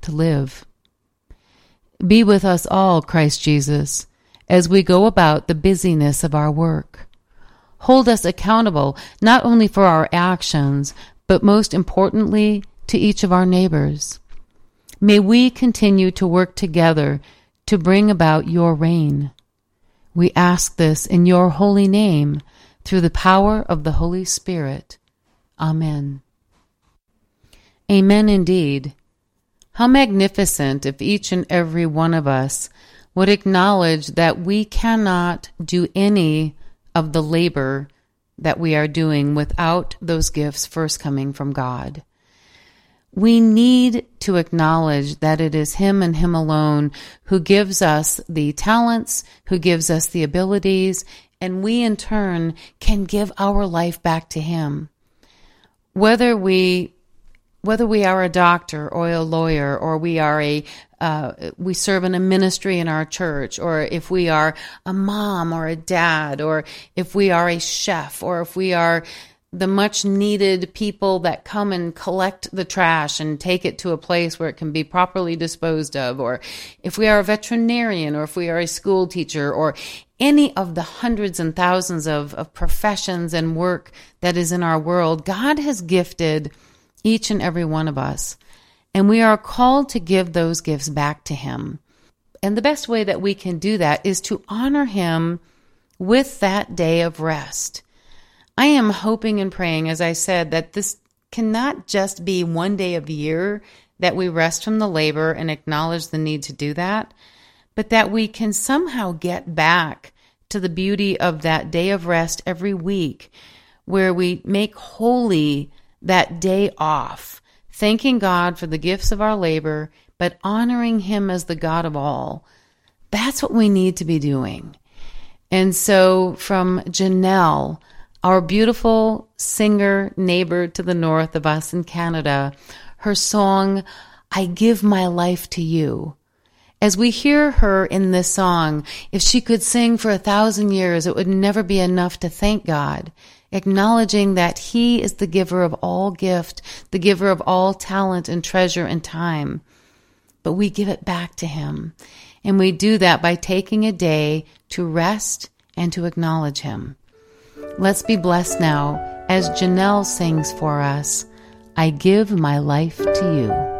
to live. Be with us all, Christ Jesus, as we go about the busyness of our work. Hold us accountable not only for our actions, but most importantly, to each of our neighbors. May we continue to work together to bring about your reign. We ask this in your holy name, through the power of the Holy Spirit. Amen. Amen indeed. How magnificent if each and every one of us would acknowledge that we cannot do any of the labor that we are doing without those gifts first coming from God. We need to acknowledge that it is Him and Him alone who gives us the talents, who gives us the abilities, and we in turn can give our life back to Him. Whether we are a doctor or a lawyer, or we serve in a ministry in our church, or if we are a mom or a dad, or if we are a chef, or if we are the much needed people that come and collect the trash and take it to a place where it can be properly disposed of, or if we are a veterinarian, or if we are a school teacher, or any of the hundreds and thousands of professions and work that is in our world, God has gifted each and every one of us. And we are called to give those gifts back to Him. And the best way that we can do that is to honor Him with that day of rest. I am hoping and praying, as I said, that this cannot just be one day of the year that we rest from the labor and acknowledge the need to do that, but that we can somehow get back to the beauty of that day of rest every week, where we make holy that day off, thanking God for the gifts of our labor, but honoring Him as the God of all. That's what we need to be doing. And so from Janelle, our beautiful singer neighbor to the north of us in Canada, her song, I Give My Life to You. As we hear her in this song, if she could sing for 1,000 years, it would never be enough to thank God, acknowledging that He is the giver of all gift, the giver of all talent and treasure and time. But we give it back to Him. And we do that by taking a day to rest and to acknowledge Him. Let's be blessed now as Janelle sings for us, I Give My Life to You.